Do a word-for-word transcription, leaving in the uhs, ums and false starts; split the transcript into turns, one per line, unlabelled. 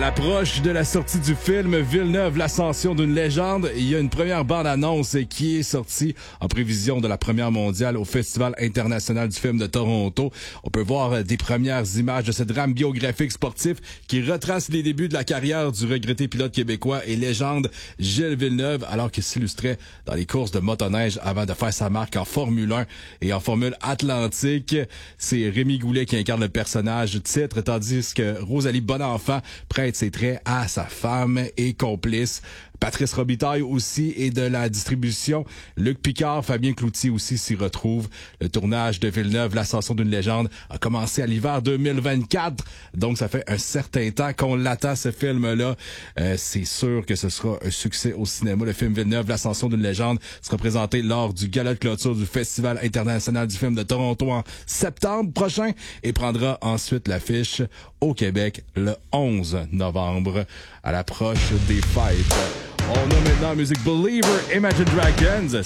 l'approche de la sortie du film Villeneuve, l'ascension d'une légende, il y a une première bande-annonce qui est sortie en prévision de la première mondiale au Festival international du film de Toronto. On peut voir des premières images de ce drame biographique sportif qui retrace les débuts de la carrière du regretté pilote québécois et légende Gilles Villeneuve, alors qu'il s'illustrait dans les courses de motoneige avant de faire sa marque en Formule un et en Formule Atlantique. C'est Rémi Goulet qui incarne le personnage titre, tandis que Rosalie Bonenfant prête ses traits à sa femme et complice. Patrice Robitaille aussi et de la distribution. Luc Picard, Fabien Cloutier aussi s'y retrouve. Le tournage de Villeneuve, l'ascension d'une légende, a commencé à l'hiver deux mille vingt-quatre. Donc, ça fait un certain temps qu'on l'attend, ce film-là. Euh, c'est sûr que ce sera un succès au cinéma. Le film Villeneuve, l'ascension d'une légende, sera présenté lors du gala de clôture du Festival international du film de Toronto en septembre prochain et prendra ensuite l'affiche au Québec le onze novembre à l'approche des fêtes. On a maintenant la musique Believer, Imagine Dragons.